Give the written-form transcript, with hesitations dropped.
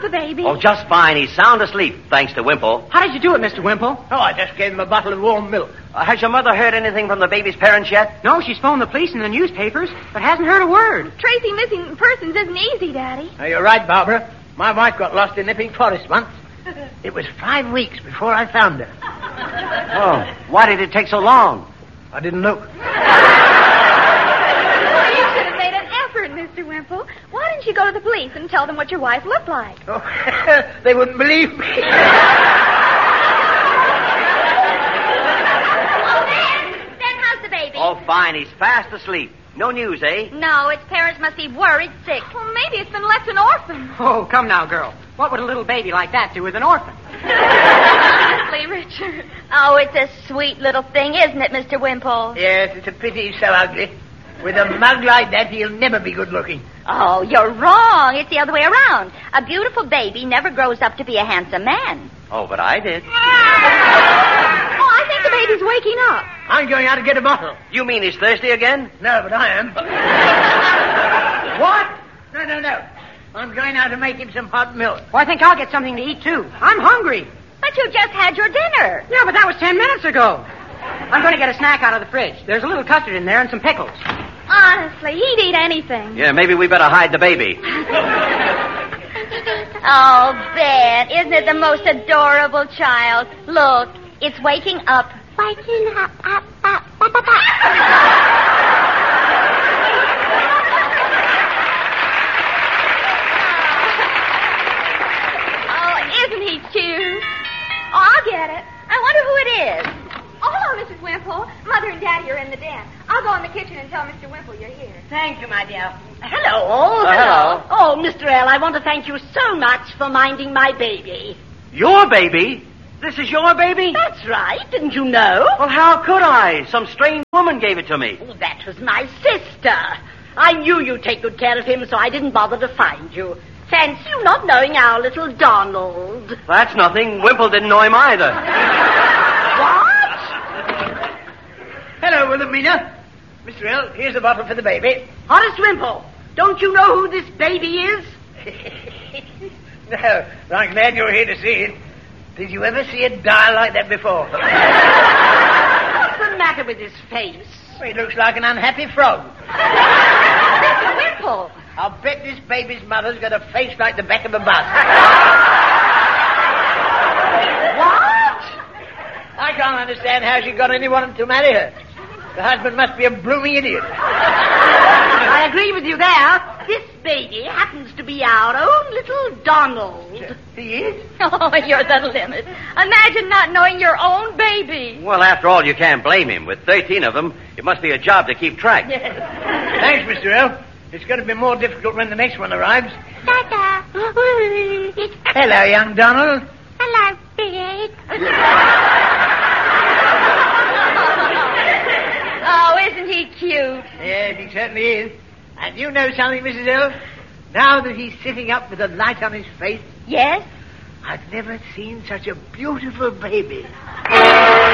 the baby? Oh, just fine. He's sound asleep, thanks to Wimple. How did you do it, Mr. Wimple? Oh, I just gave him a bottle of warm milk. Has your mother heard anything from the baby's parents yet? No, she's phoned the police and the newspapers, but hasn't heard a word. Tracing missing persons isn't easy, Daddy. Now, you're right, Barbara. My wife got lost in Epping Forest once. It was 5 weeks before I found her. Oh, why did it take so long? I didn't look. You should have made an effort, Mr. Wimple. Why didn't you go to the police and tell them what your wife looked like? Oh, they wouldn't believe me. Ben, how's the baby? Oh, fine. He's fast asleep. No news, eh? No, its parents must be worried sick. Well, maybe it's been left an orphan. Oh, come now, girl. What would a little baby like that do with an orphan? Honestly, Richard. Oh, it's a sweet little thing, isn't it, Mr. Wimple? Yes, it's a pity he's so ugly. With a mug like that, he'll never be good looking. Oh, you're wrong. It's the other way around. A beautiful baby never grows up to be a handsome man. Oh, but I did. Oh, I think the baby's waking up. I'm going out to get a bottle. You mean he's thirsty again? No, but I am. What? No. I'm going out to make him some hot milk. Well, I think I'll get something to eat, too. I'm hungry. But you just had your dinner. Yeah, but that was 10 minutes ago. I'm going to get a snack out of the fridge. There's a little custard in there and some pickles. Honestly, he'd eat anything. Yeah, maybe we better hide the baby. Oh, Ben, isn't it the most adorable child? Look, it's waking up. Waking up. Oh, isn't he cute? Oh, I'll get it. I wonder who it is. Oh, hello, Mrs. Wimple. Mother and Daddy are in the den. I'll go in the kitchen and tell Mr. Wimple you're here. Thank you, my dear. Hello. Hello. Oh, Mr. L., I want to thank you so much for minding my baby. Your baby? This is your baby? That's right. Didn't you know? Well, how could I? Some strange woman gave it to me. Oh, that was my sister. I knew you'd take good care of him, so I didn't bother to find you. Fancy you not knowing our little Donald. That's nothing. Wimple didn't know him either. What? Hello, Wilhelmina. Mr. L, here's a bottle for the baby. Horace Wimple, don't you know who this baby is? No, but I'm glad you're here to see it. Did you ever see a doll like that before? What's the matter with his face? He looks like an unhappy frog. Mr. Wimple. I'll bet this baby's mother's got a face like the back of a bus. What? I can't understand how she got anyone to marry her. The husband must be a blooming idiot. I agree with you there. This baby happens to be our own little Donald. He is? Oh, you're the limit. Imagine not knowing your own baby. Well, after all, you can't blame him. With 13 of them, it must be a job to keep track. Thanks, Mr. L. It's going to be more difficult when the next one arrives. Dada. Hello, young Donald. Hello, Big. Oh, isn't he cute? Yes, he certainly is. And you know something, Mrs. L? Now that he's sitting up with a light on his face, Yes? I've never seen such a beautiful baby.